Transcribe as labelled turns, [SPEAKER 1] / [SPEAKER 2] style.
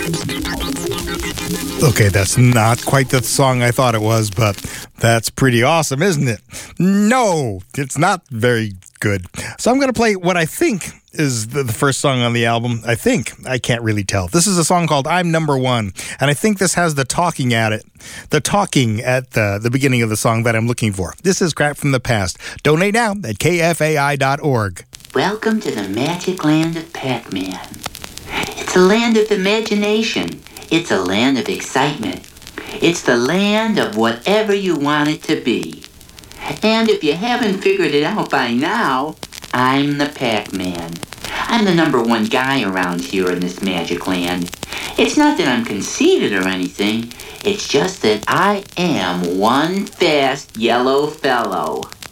[SPEAKER 1] Okay, that's not quite the song I thought it was, but that's pretty awesome, isn't it? No, it's not very good. So I'm going to play what I think is the first song on the album. I think. I can't really tell. This is a song called I'm Number One, and I think this has the talking at it. The talking at the beginning of the song that I'm looking for. This is Crap from the Past. Donate now at kfai.org.
[SPEAKER 2] Welcome to the magic land of Pac-Man. It's a land of imagination. It's a land of excitement. It's the land of whatever you want it to be. And if you haven't figured it out by now, I'm the Pac-Man. I'm the number one guy around here in this magic land. It's not that I'm conceited or anything. It's just that I am one fast yellow fellow.